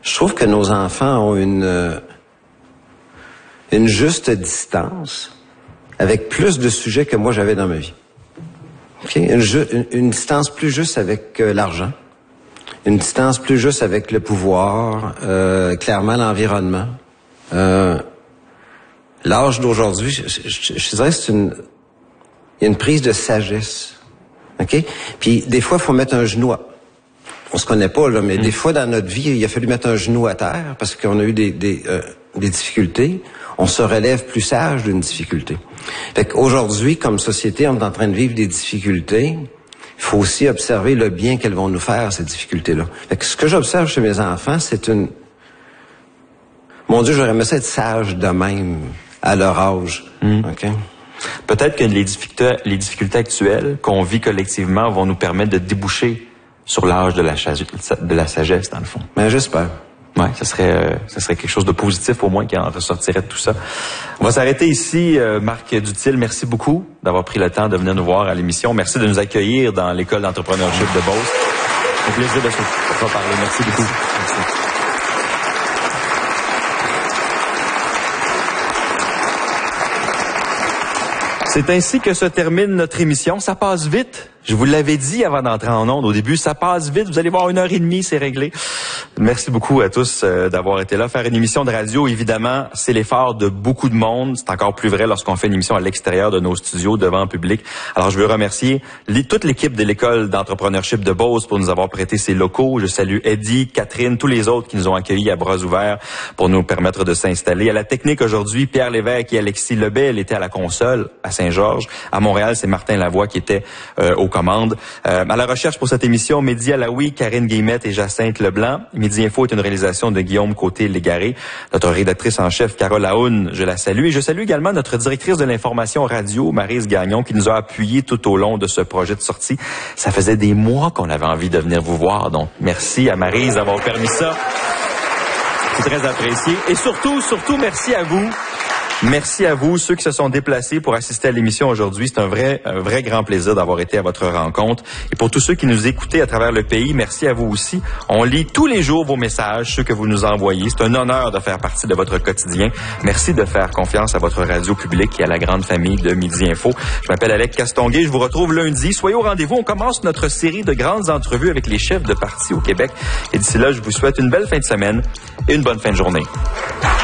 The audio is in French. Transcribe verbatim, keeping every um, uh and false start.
je trouve que nos enfants ont une, euh, une juste distance avec plus de sujets que moi j'avais dans ma vie. Okay? Une, ju- une, une distance plus juste avec euh, l'argent, une distance plus juste avec le pouvoir, euh, clairement l'environnement. Euh, l'âge d'aujourd'hui, je, je, je dirais que c'est une, il y a une prise de sagesse. OK? Puis des fois, il faut mettre un genou à... On se connaît pas, là, mais mmh. des fois, dans notre vie, il a fallu mettre un genou à terre parce qu'on a eu des, des, euh, des difficultés. On se relève plus sage d'une difficulté. Fait qu'aujourd'hui, comme société, on est en train de vivre des difficultés. Il faut aussi observer le bien qu'elles vont nous faire, ces difficultés-là. Fait que ce que j'observe chez mes enfants, c'est une... Mon Dieu, j'aurais aimé ça être sage de même, à leur âge. Mmh. OK? Peut-être que les difficultés, les difficultés actuelles qu'on vit collectivement vont nous permettre de déboucher sur l'âge de la, de la sagesse, dans le fond. Ben, j'espère. Ouais, ça serait, euh, ça serait quelque chose de positif au moins qui en ressortirait de tout ça. On va s'arrêter ici. Euh, Marc Duthil, merci beaucoup d'avoir pris le temps de venir nous voir à l'émission. Merci de nous accueillir dans l'école d'entrepreneurship de Beauce. C'est un plaisir de se reparler. Merci beaucoup. Merci. C'est ainsi que se termine notre émission. Ça passe vite. Je vous l'avais dit avant d'entrer en onde au début, ça passe vite. Vous allez voir, une heure et demie, c'est réglé. Merci beaucoup à tous euh, d'avoir été là. Faire une émission de radio, évidemment, c'est l'effort de beaucoup de monde. C'est encore plus vrai lorsqu'on fait une émission à l'extérieur de nos studios, devant le public. Alors, je veux remercier les, toute l'équipe de l'école d'entrepreneurship de Beauce pour nous avoir prêté ses locaux. Je salue Eddie, Catherine, tous les autres qui nous ont accueillis à bras ouverts pour nous permettre de s'installer. À la technique aujourd'hui, Pierre Lévesque et Alexis Lebel elle était à la console à Saint-Georges. À Montréal, c'est Martin Lavoie qui était euh, aux commandes. Euh, à la recherche pour cette émission, Mehdi Alaoui, Karine Guillemette et Jacinthe Leblanc. Midi Info est une réalisation de Guillaume Côté-Légaré. Notre rédactrice en chef, Carole Aoun, je la salue. Et je salue également notre directrice de l'information radio, Maryse Gagnon, qui nous a appuyés tout au long de ce projet de sortie. Ça faisait des mois qu'on avait envie de venir vous voir. Donc, merci à Maryse d'avoir permis ça. C'est très apprécié. Et surtout, surtout, merci à vous. Merci à vous, ceux qui se sont déplacés pour assister à l'émission aujourd'hui. C'est un vrai, un vrai grand plaisir d'avoir été à votre rencontre. Et pour tous ceux qui nous écoutaient à travers le pays, merci à vous aussi. On lit tous les jours vos messages, ceux que vous nous envoyez. C'est un honneur de faire partie de votre quotidien. Merci de faire confiance à votre radio publique et à la grande famille de Midi Info. Je m'appelle Alex Castonguay. Je vous retrouve lundi. Soyez au rendez-vous. On commence notre série de grandes entrevues avec les chefs de parti au Québec. Et d'ici là, je vous souhaite une belle fin de semaine et une bonne fin de journée.